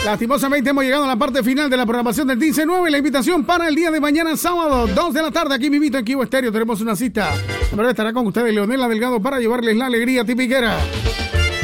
Lastimosamente hemos llegado a la parte final de la programación del 19. La invitación para el día de mañana, sábado, 2 de la tarde, aquí mismito en Kibo Estéreo. Tenemos una cita. En breve estará con ustedes Leonela Delgado para llevarles la alegría tipiquera.